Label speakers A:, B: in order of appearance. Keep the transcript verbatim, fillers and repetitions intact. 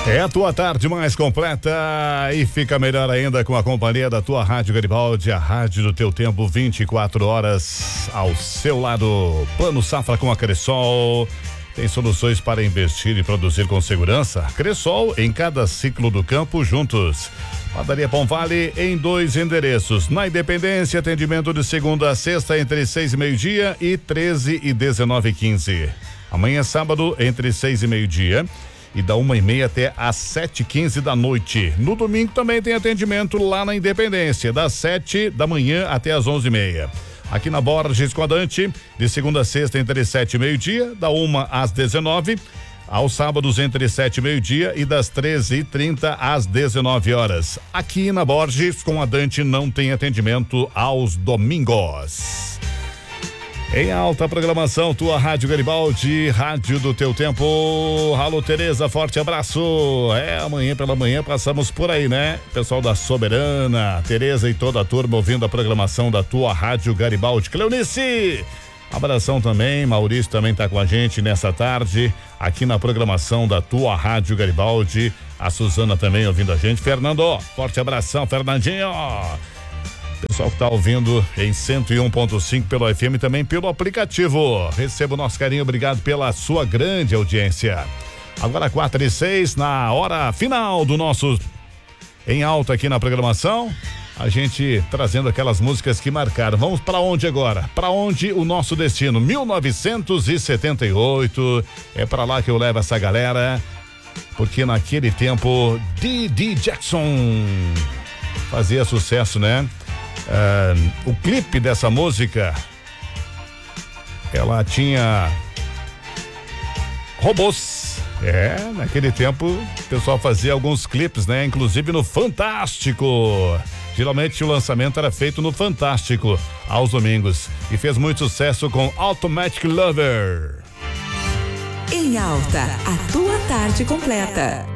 A: É a tua tarde mais completa e fica melhor ainda com a companhia da tua Rádio Garibaldi, a rádio do teu tempo, vinte e quatro horas ao seu lado. Plano Safra com a Cressol. Tem soluções para investir e produzir com segurança? Cressol em cada ciclo do campo juntos. Padaria Pão Vale em dois endereços. Na Independência, atendimento de segunda a sexta entre seis e meio-dia e treze e dezenove e quinze. Amanhã sábado entre seis e meio-dia e da uma e meia até às sete e quinze da noite. No domingo também tem atendimento lá na Independência, das sete da manhã até às onze e meia. Aqui na Borges com a Dante, de segunda a sexta entre sete e meio-dia, da uma às dezenove, aos sábados entre sete e meio-dia e das treze e trinta às dezenove horas. Aqui na Borges com a Dante não tem atendimento aos domingos. Em alta programação, tua Rádio Garibaldi, rádio do teu tempo. Alô, Tereza, forte abraço. É, amanhã pela manhã passamos por aí, né? Pessoal da Soberana, Tereza e toda a turma ouvindo a programação da tua Rádio Garibaldi. Cleonice, abração também, Maurício também tá com a gente nessa tarde, aqui na programação da tua Rádio Garibaldi. A Suzana também ouvindo a gente. Fernando, forte abração, Fernandinho. Pessoal que tá ouvindo em cento e um ponto cinco pelo F M, também pelo aplicativo. Receba o nosso carinho, obrigado pela sua grande audiência. Agora quatro e seis, na hora final do nosso Em Alta aqui na programação, a gente trazendo aquelas músicas que marcaram. Vamos para onde agora? Para onde o nosso destino? mil novecentos e setenta e oito, é para lá que eu levo essa galera, porque naquele tempo Dee Jackson fazia sucesso, né? Uh, o clipe dessa música, ela tinha robôs. É, naquele tempo o pessoal fazia alguns clipes, né? Inclusive no Fantástico. Geralmente o lançamento era feito no Fantástico aos domingos e fez muito sucesso com Automatic Lover.
B: Em Alta, a tua tarde completa.